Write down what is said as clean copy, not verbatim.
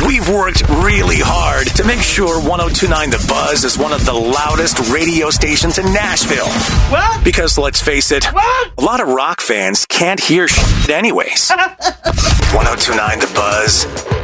We've worked really hard to make sure 102.9 The Buzz is one of the loudest radio stations in Nashville. What? Because let's face it, What? a lot of rock fans can't hear shit anyways. 102.9 The Buzz.